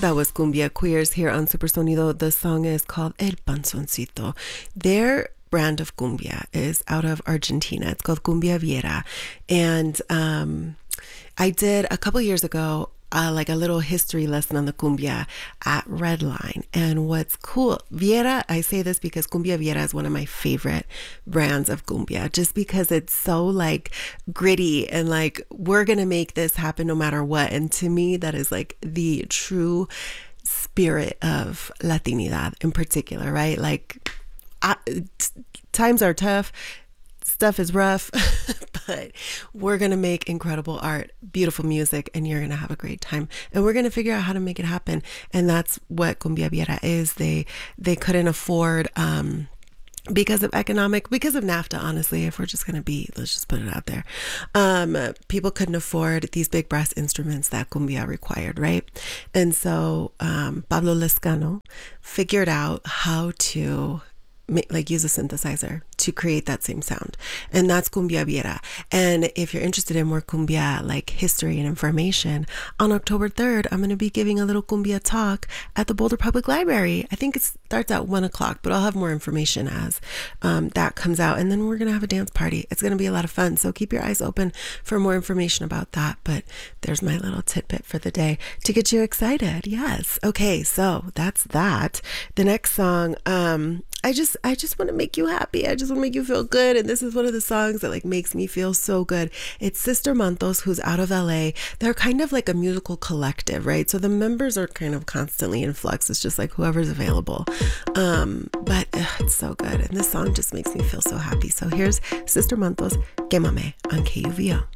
That was Cumbia Queers here on Supersonido. The song is called El Panzoncito. Their brand of cumbia is out of Argentina. It's called Cumbia Viera. And I did a couple years ago like a little history lesson on the cumbia at Redline. And what's cool, Viera, I say this because Cumbia Viera is one of my favorite brands of cumbia, just because it's so like gritty and like, we're going to make this happen no matter what. And to me, that is like the true spirit of Latinidad in particular, right? Like times are tough. Stuff is rough, but we're going to make incredible art, beautiful music, and you're going to have a great time. And we're going to figure out how to make it happen. And that's what Cumbia Viera is. They couldn't afford, because of NAFTA, honestly, if we're just going to be, let's just put it out there. People couldn't afford these big brass instruments that cumbia required, right? And so Pablo Lescano figured out how to use a synthesizer to create that same sound. And that's Cumbia Viera. And if you're interested in more cumbia like history and information, on October 3rd, I'm going to be giving a little cumbia talk at the Boulder Public Library. I think it starts at 1:00, but I'll have more information as that comes out. And then we're going to have a dance party. It's going to be a lot of fun. So keep your eyes open for more information about that. But there's my little tidbit for the day to get you excited. Yes. Okay. So that's that. The next song, I just want to make you happy. I just want to make you feel good. And this is one of the songs that like makes me feel so good. It's Sister Mantos, who's out of LA. They're kind of like a musical collective, right? So the members are kind of constantly in flux. It's just like whoever's available. But it's so good. And this song just makes me feel so happy. So here's Sister Mantos, Quémame on KUVO.